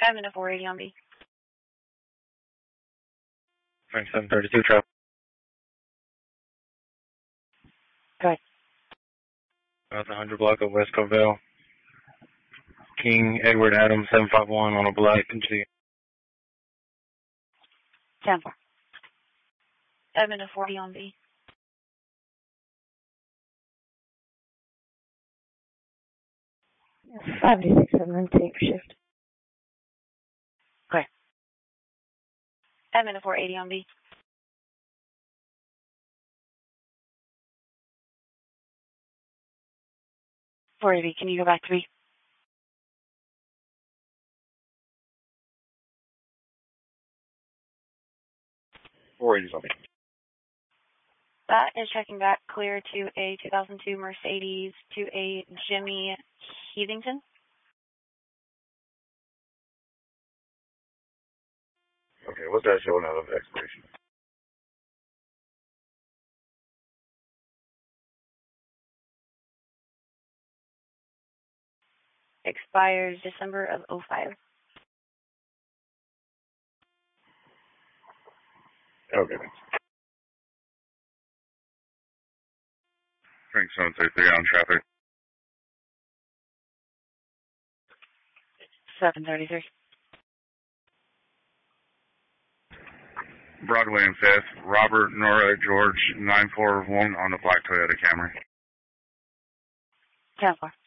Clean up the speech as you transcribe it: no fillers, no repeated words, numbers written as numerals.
I'm in a 480 on B. Frank 732, trap. Go ahead. About the 100 block of West Covell. King Edward Adams 751 on a black G. 10-4. I'm in a 40 on B. Yes, 586, and then take shift. Okay. I'm in a 480 on B. 480, can you go back to B? on me. That is checking back clear to a 2002 Mercedes to a Jimmy Heathington. Okay, what's that showing out of expiration? Expires December of 05. Okay, thanks. Frank 733 on traffic. 733. Broadway and 5th. Robert Nora George 941 on the black Toyota Camry. 10-4.